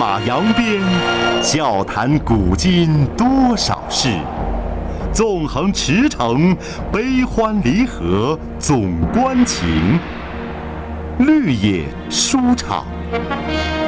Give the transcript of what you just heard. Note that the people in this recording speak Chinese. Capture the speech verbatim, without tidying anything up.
马扬鞭，笑谈古今多少事。纵横驰骋，悲欢离合总关情。绿野书场。